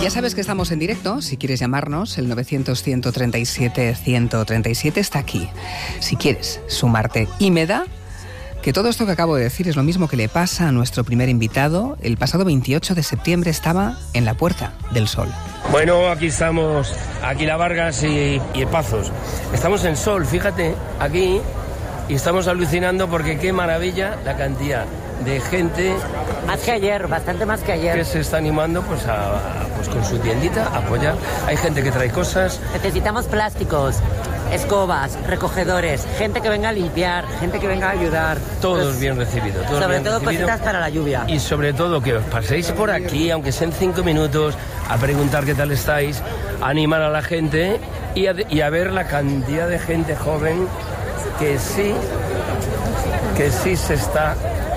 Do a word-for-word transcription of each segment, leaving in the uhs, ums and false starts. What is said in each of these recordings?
Ya sabes que estamos en directo. Si quieres llamarnos, el novecientos, ciento treinta y siete, ciento treinta y siete está aquí. Si quieres sumarte. Y me da que todo esto que acabo de decir es lo mismo que le pasa a nuestro primer invitado. El pasado veintiocho de septiembre estaba en la Puerta del Sol. Bueno, aquí estamos, aquí la Vargas y, y el Pazos. Estamos en Sol, fíjate, aquí, y estamos alucinando porque qué maravilla la cantidad de gente. Más que ayer, bastante más que ayer. Que se está animando pues, a, a, pues con su tiendita a apoyar. Hay gente que trae cosas. Necesitamos plásticos, escobas, recogedores, gente que venga a limpiar, gente que venga a ayudar. Todos pues, bien recibidos. Todos sobre bien todo recibido. Cositas para la lluvia. Y sobre todo que os paséis por aquí, aunque sean cinco minutos, a preguntar qué tal estáis, a animar a la gente y a, y a ver la cantidad de gente joven que sí, que sí se está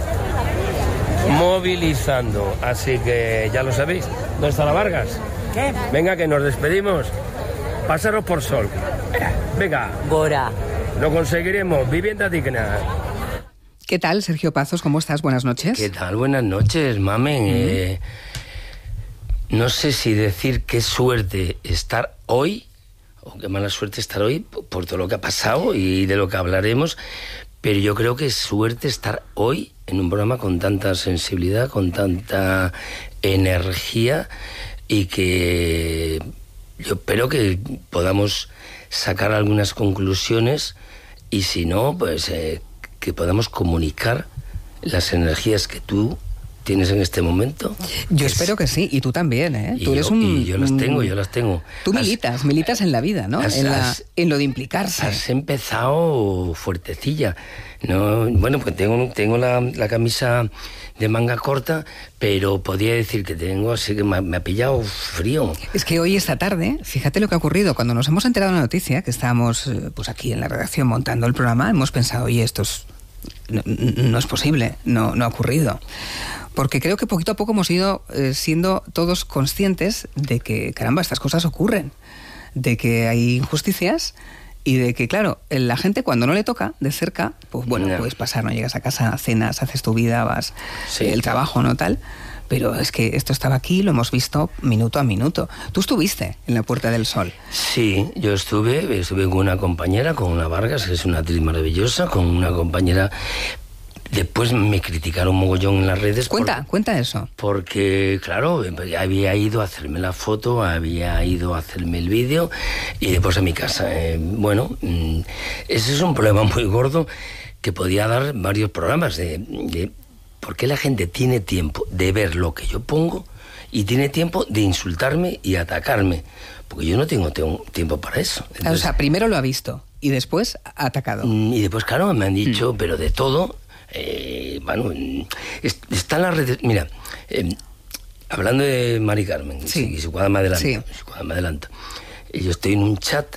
movilizando. Así que ya lo sabéis. ¿Dónde está la Vargas? ¿Qué? Venga, que nos despedimos. Pasaros por Sol. Venga. Gora. Lo conseguiremos. Vivienda digna. ¿Qué tal, Sergio Pazos? ¿Cómo estás? Buenas noches. ¿Qué tal? Buenas noches, mamen. Mm. Eh, no sé si decir qué suerte estar hoy, o qué mala suerte estar hoy, por todo lo que ha pasado y de lo que hablaremos, pero yo creo que es suerte estar hoy en un programa con tanta sensibilidad, con tanta energía, y que yo espero que podamos sacar algunas conclusiones, y si no, pues eh, que podamos comunicar las energías que tú tienes en este momento. Yo es, espero que sí, y tú también, ¿eh? Y tú eres yo, un, y yo las tengo, yo las tengo. Tú has, militas, militas en la vida, ¿no? Has, en, la, has, en lo de implicarse. Has empezado fuertecilla. No, bueno, pues tengo, tengo la, la camisa de manga corta, pero podría decir que tengo, así que me, me ha pillado frío. Es que hoy, esta tarde, fíjate lo que ha ocurrido. Cuando nos hemos enterado de la noticia, que estábamos pues aquí en la redacción montando el programa, hemos pensado, oye, esto es, no, no es posible, no, no ha ocurrido. Porque creo que poquito a poco hemos ido eh, siendo todos conscientes de que, caramba, estas cosas ocurren, de que hay injusticias y de que, claro, la gente cuando no le toca de cerca, pues bueno, no. puedes pasar, no llegas a casa, cenas, haces tu vida, vas, sí. el trabajo, no tal, pero es que esto estaba aquí, lo hemos visto minuto a minuto. Tú estuviste en la Puerta del Sol. Sí, yo estuve, estuve con una compañera, con una Vargas, que es una actriz maravillosa, con una compañera. Después me criticaron mogollón en las redes. Cuenta, porque, cuenta eso. Porque, claro, había ido a hacerme la foto, había ido a hacerme el vídeo y después a mi casa. Eh, bueno, ese es un problema muy gordo que podía dar varios programas. De, de ¿por qué la gente tiene tiempo de ver lo que yo pongo y tiene tiempo de insultarme y atacarme? Porque yo no tengo, tengo tiempo para eso. Entonces, o sea, primero lo ha visto y después ha atacado. Y después, claro, me han dicho, mm. pero de todo. Eh, bueno, están las redes. Mira, eh, hablando de Mari Carmen, sí. y su cuadra me adelanta, sí. su cuadra me adelanta. Yo estoy en un chat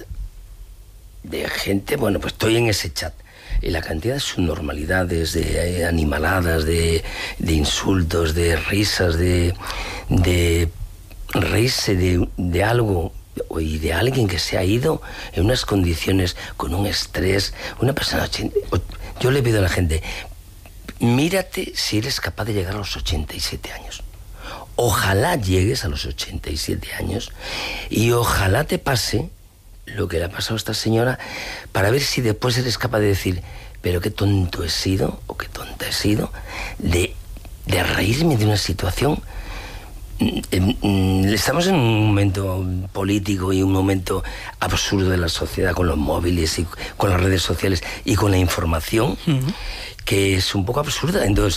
de gente, bueno, pues estoy en ese chat. Y la cantidad de subnormalidades, de eh, animaladas, de, de insultos, de risas, de, de reírse de, de algo y de alguien que se ha ido en unas condiciones, con un estrés, una persona. Yo le pido a la gente, mírate si eres capaz de llegar a los ochenta y siete años. Ojalá llegues a los ochenta y siete años y ojalá te pase lo que le ha pasado a esta señora, para ver si después eres capaz de decir, pero qué tonto he sido o qué tonta he sido de, de reírme de una situación. Estamos en un momento político y un momento absurdo de la sociedad, con los móviles y con las redes sociales y con la información, uh-huh. que es un poco absurda. Entonces